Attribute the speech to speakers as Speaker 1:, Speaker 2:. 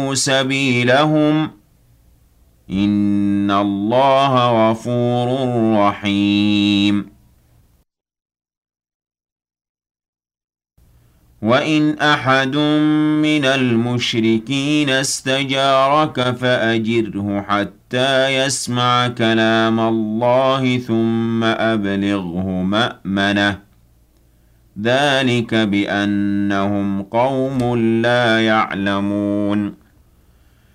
Speaker 1: سبيلهم إن الله غفور رحيم وإن أحد من المشركين استجارك فأجره حتى يسمع كلام الله ثم أبلغه مأمنه ذلك بأنهم قوم لا يعلمون